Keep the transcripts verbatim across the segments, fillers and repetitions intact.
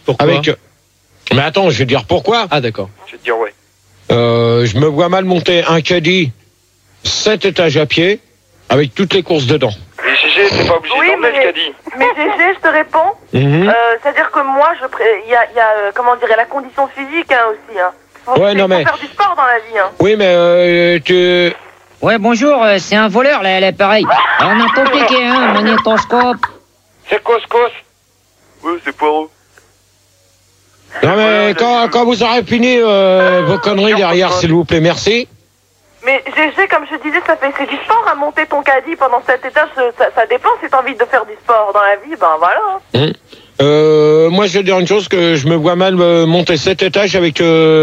Pourquoi? Avec... Mais attends, je vais dire pourquoi. Ah d'accord. Je vais te dire ouais. Euh, je me vois mal monter un caddie sept étages à pied avec toutes les courses dedans. Mais G G, t'es pas obligé Oui, d'emmener mais- le caddie. Mais G G, je te réponds. Mhm. Euh, C'est-à-dire que moi, je pré... il y a, il y a euh, comment dire, la condition physique hein, aussi. Hein. Faut, Ouais, non, faut mais- faire du sport dans la vie. Hein. Oui, mais euh, tu... Ouais, bonjour, euh, c'est un voleur, là, l'appareil. On a pas piqué, hein, magnétoscope. C'est Cos Cos. Ouais, c'est Poirot. Non, mais quand, quand vous aurez fini euh, vos conneries derrière, s'il vous plaît, merci. Mais G G, comme je disais, ça fait c'est du sport à monter ton caddie pendant sept étages. Ça, ça dépend si t'as envie de faire du sport dans la vie, ben voilà. Hein. Mmh. Euh, moi, je vais dire une chose, que je me vois mal euh, monter sept étages avec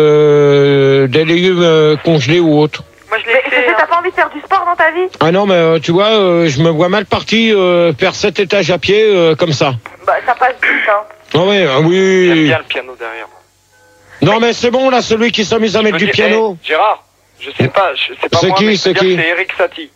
euh, des légumes euh, congelés ou autres. Moi je Mais l'ai G fait. G, hein. t'as pas envie de faire du sport dans ta vie? Ah non, mais euh, tu vois, euh, je me vois mal parti euh, faire sept étages à pied euh, comme ça. Bah, ça passe vite, hein. Ah ouais, ah J'aime oui. bien le piano derrière. Non, mais c'est bon, là, celui qui s'amuse à Je mettre me du dis, piano. eh, Gérard, je sais pas, je sais pas C'est moi, qui, mais je c'est peux dire qui que c'est Eric Satie.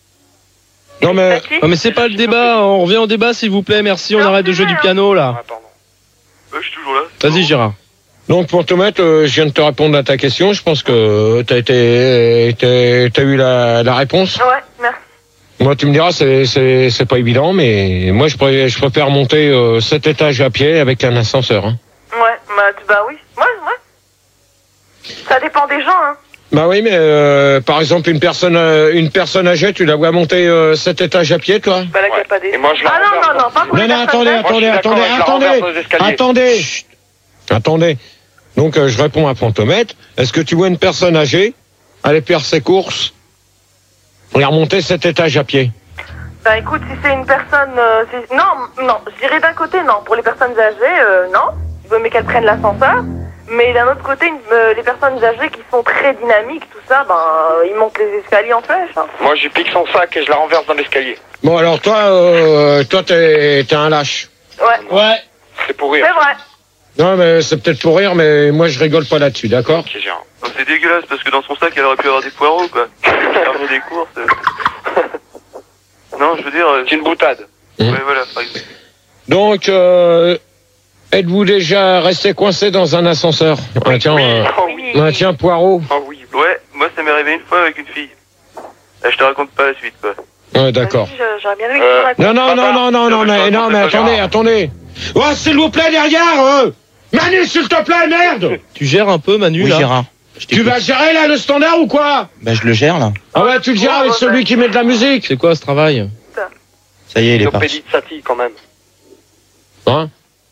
Non, mais... Tati Non mais c'est pas le débat, on revient au débat s'il vous plaît, merci, on Non, arrête de c'est jouer vrai, du hein. piano là. Ah, pardon. Ouais, je suis toujours là. Vas-y Gérard. Donc, pour te mettre, euh, je viens de te répondre à ta question. Je pense que t'as été... t'as t'as eu la, la réponse. Ouais, merci. Moi, tu me diras, c'est c'est c'est pas évident, mais moi, je préfère, je préfère monter euh, sept étages à pied avec un ascenseur. Hein. Ouais, bah, tu- bah oui. Ouais, ouais. Ça dépend des gens, hein. Bah oui, mais euh, par exemple, une personne euh, une personne âgée, tu la vois monter euh, sept étages à pied, toi? Bah là, qu'il y a Ouais. pas des... Et moi, je la Ah non, renverse, non, non, pas pour Non, les non, personnes attendez, âgées. Moi, je attendez, suis d'accord, attendez, je la attendez, renverse dans les escaliers. attendez, Chut. attendez. Donc, euh, je réponds à Fantomètre. Est-ce que tu vois une personne âgée aller faire ses courses et remonter sept étages à pied? Bah écoute, si c'est une personne... euh, si- Non, non, je dirais d'un côté, non. Pour les personnes âgées, euh, non. Il vaut mieux qu'elles prennent l'ascenseur. Mais d'un autre côté, une- euh, les personnes âgées qui sont très dynamiques, tout ça, ben, euh, ils montent les escaliers en flèche. Hein. Moi, je lui pique son sac et je la renverse dans l'escalier. Bon, alors toi, euh, toi, t'es t'es un lâche. Ouais, Ouais. C'est pour c'est rire. vrai. Non, mais c'est peut-être pour rire, mais moi, je rigole pas là-dessus, d'accord? Ok, Gérard. Non, c'est dégueulasse parce que dans son sac, elle aurait pu avoir des poireaux, quoi. Faire des courses. euh. Non, je veux dire. euh, C'est une boutade. Ouais, voilà, par exemple. Donc, euh, êtes-vous déjà resté coincé dans un ascenseur? Ah, tiens, euh, Oh oui. ah, tiens, Poirot. Oh oui. Ouais, moi, ça m'est arrivé une fois avec une fille. Euh, je te raconte pas la suite, quoi. Ouais, d'accord. Vas-y, je- J'aurais bien aimé que Euh, tu me racontes. Non, non, non, non, non, non, mais, non, mais attendez, attendez. Oh, s'il vous plaît, derrière, euh Manu, s'il te plaît, merde. Tu gères un peu Manu Oui, là Gérard. Je Tu t'écoute. vas gérer, là, le standard ou quoi? Bah, je le gère, là. Ah ouais, tu le gères avec celui qui met de la musique. C'est quoi ce travail? Ça y est, il est parti. Pédite Satie, quand même. Hein?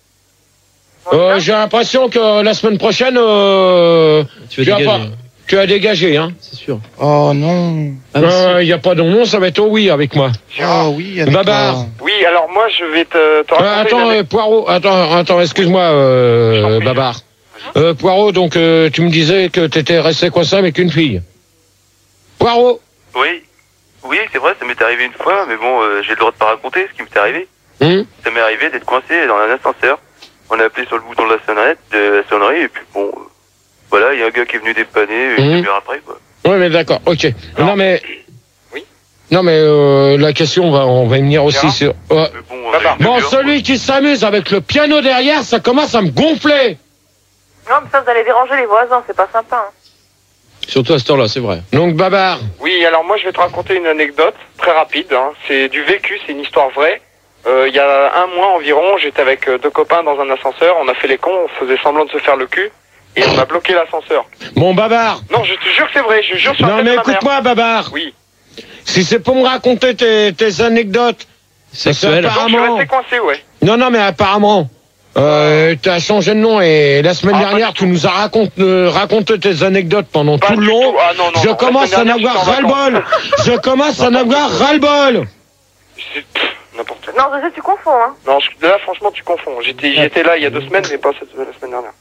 Euh, j'ai l'impression que la semaine prochaine, euh, Tu tu vas as dégager, pas, tu as dégagé, hein. c'est sûr. Oh, non. Ah, mais si. Il n'y a pas de non, ça va être au oui avec moi. Gérard. Oh, oui, avec Babar. toi. Oui, alors moi, je vais te, te Euh, raconter attends, une euh, Poirot, attends, attends, excuse-moi, Je euh, t'en prie. Babar. Euh, Poirot, donc euh, tu me disais que t'étais resté coincé avec une fille. Poirot. Oui. Oui, c'est vrai, ça m'est arrivé une fois, mais bon, euh, j'ai le droit de pas raconter ce qui m'est arrivé. Hum Ça m'est arrivé d'être coincé dans un ascenseur. On a appelé sur le bouton de la sonnerie, de la sonnerie et puis bon, euh, voilà, il y a un gars qui est venu dépanner une Mhm. demi-heure après, quoi. Oui, mais d'accord, ok. Non, Non. mais. Oui. Non, mais euh, la question, on va, on va y venir aussi Gérard sur. Ouais. Mais bon, on Bah, a bah. une Bon, demi-heure, celui qui s'amuse avec le piano derrière, ça commence à me gonfler. Non, mais ça, vous allez déranger les voisins, c'est pas sympa. Hein. Surtout à cette heure-là, c'est vrai. Donc, Babar. Oui, alors moi je vais te raconter une anecdote très rapide. Hein. C'est du vécu, c'est une histoire vraie. Euh, Il y a un mois environ, j'étais avec euh, deux copains dans un ascenseur. On a fait les cons, on faisait semblant de se faire le cul et on a bloqué l'ascenseur. Bon, Babar. Non, je te jure que c'est vrai. Je jure sur la Non, tête mais de ma mère. écoute-moi, Babar. Oui. Si c'est pour me raconter tes, tes anecdotes. Sexuel. parce Donc je suis qu'apparemment- resté coincé, ouais. Non, non, mais apparemment, euh, t'as changé de nom et la semaine Ah, pas dernière, du tu nous as raconté, euh, raconté tes anecdotes pendant Pas tout le du long. tout. Ah non, non. Je non. La commence à semaine en dernière, avoir j'étais en ras-le-bol. vacances. Je commence à en avoir ras-le-bol. C'est- pff, N'importe quoi. Non, je sais, tu confonds, hein. Non, je- là franchement tu confonds. J'étais j'étais là il y a deux semaines, mais pas cette, la semaine dernière.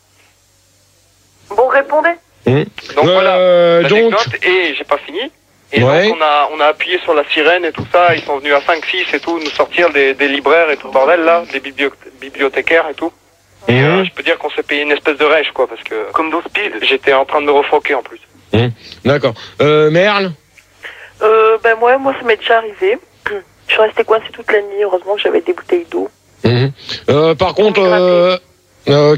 Bon, répondez. Donc Euh, voilà. donc, L'anecdote, et j'ai pas fini. Et Ouais. donc on a on a appuyé sur la sirène et tout ça, ils sont venus à cinq six et tout, nous sortir des, des libraires et tout le bordel là, des biblio- bibliothécaires et tout. Et Mhm. euh, je peux dire qu'on s'est payé une espèce de rêche quoi, parce que Comme dans Speed. j'étais en train de me refroquer en plus. d'accord. Euh, Merle. Euh, ben moi, moi, ça m'est déjà arrivé. Je suis restée coincée toute la nuit. Heureusement que j'avais des bouteilles d'eau. Mhm. Euh, par contre, euh, euh,